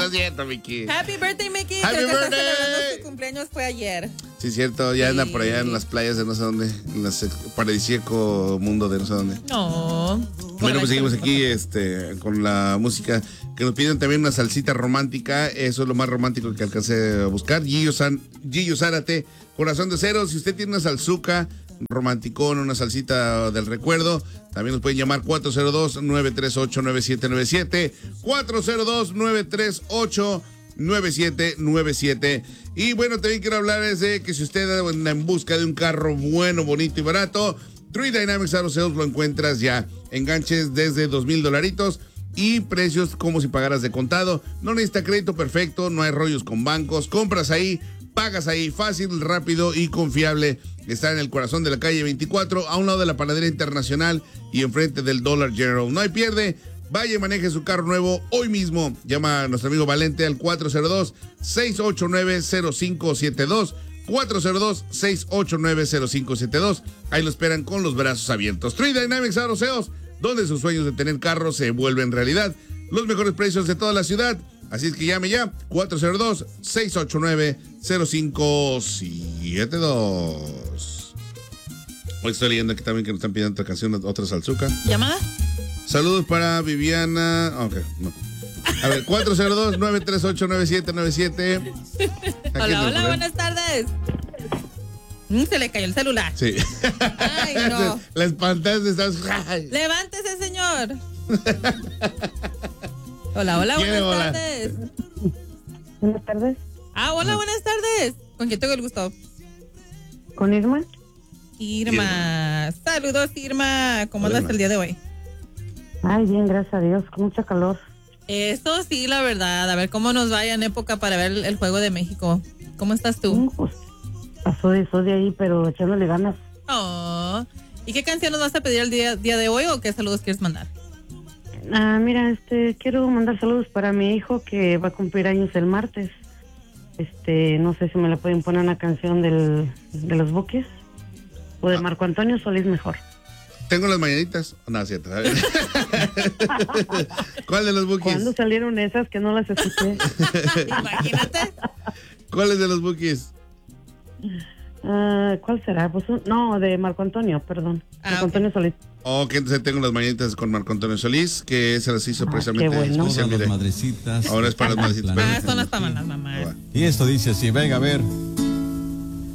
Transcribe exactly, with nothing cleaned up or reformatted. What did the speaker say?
es cierto, Mickey. Happy birthday, Mickey. Happy Creo que birthday. está celebrando su cumpleaños fue ayer. Sí, cierto, ya anda por allá en las playas de no sé dónde, en el paradisíaco mundo de no sé dónde. No. Bueno, pues seguimos aquí este, con la música, que nos piden también una salsita romántica, eso es lo más romántico que alcancé a buscar. Gillo, San, Gillo Zárate, Corazón de Cero, si usted tiene una salsuca, romanticón, una salsita del recuerdo, también nos pueden llamar cuatro cero dos, nueve tres ocho, nueve siete nueve siete, cuatro cero dos, nueve tres ocho, nueve siete nueve siete. Y bueno, también quiero hablarles de que si usted anda en busca de un carro bueno, bonito y barato, Three Dynamics Auto Sales lo encuentras ya. Enganches desde dos mil dolaritos y precios como si pagaras de contado. No necesita crédito perfecto, no hay rollos con bancos. Compras ahí, pagas ahí, fácil, rápido y confiable. Está en el corazón de la calle veinticuatro, a un lado de la Panadería Internacional y enfrente del Dollar General. No hay pierde. Vaya y maneje su carro nuevo hoy mismo. Llama a nuestro amigo Valente al cuatro cero dos, seis ocho nueve, cero cinco siete dos. cuatro cero dos, seis ocho nueve, cero cinco siete dos. Ahí lo esperan con los brazos abiertos. Three Dynamics Auto Sales, donde sus sueños de tener carro se vuelven realidad. Los mejores precios de toda la ciudad. Así es que llame ya, cuatro cero dos, seis ocho nueve, cero cinco siete dos. Hoy estoy leyendo aquí también que nos están pidiendo otra canción, otra salsuca. ¿Llamada? Saludos para Viviana. Ok, no. A ver, cuatro cero dos, nueve tres ocho, nueve siete nueve siete. Hola, hola, buenas tardes. Mm, se le cayó el celular. Sí. Ay, no. La espantaste, estás. Levántese, señor. Hola, hola, buenas hola? tardes. Buenas tardes. Ah, hola, buenas tardes. ¿Con quién tengo el gusto? ¿Con Irma? Irma. Saludos, Irma. ¿Cómo Hola, andas Irma. el día de hoy? Ay, bien, gracias a Dios, con mucha calor. Eso sí, la verdad. A ver cómo nos vaya en época para ver el, el Juego de México. ¿Cómo estás tú? Mm, Pues, pasó de eso de ahí, pero echándole ganas. Oh. ¿Y qué canción nos vas a pedir el día, día de hoy o qué saludos quieres mandar? Ah, mira, este, quiero mandar saludos para mi hijo que va a cumplir años el martes. Este, no sé si me le pueden poner una canción del, de los Bukis o de Marco Antonio Solís mejor. Tengo las mañanitas. No, es cierto. A ver. ¿Cuál de los Bukis? ¿Cuándo salieron esas que no las escuché? Imagínate. ¿Cuál es de los Bukis? Ah, ¿cuál será? Pues un- no, de Marco Antonio, perdón. Ah, Marco ok. Antonio Solís. Ok, entonces tengo las mañanitas con Marco Antonio Solís, que se las hizo Ah, precisamente qué bueno. especial, Todas mire. las madrecitas. Ahora es para las madrecitas. Ah, son las para las mamás. Y esto dice así, venga a ver.